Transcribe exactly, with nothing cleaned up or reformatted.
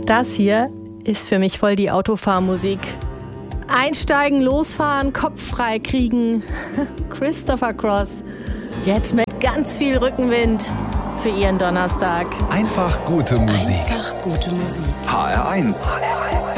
Das hier ist für mich voll die Autofahrmusik. Einsteigen, losfahren, Kopf frei kriegen. Christopher Cross. Jetzt mit ganz viel Rückenwind für Ihren Donnerstag. Einfach gute Musik. Einfach gute Musik. H R eins.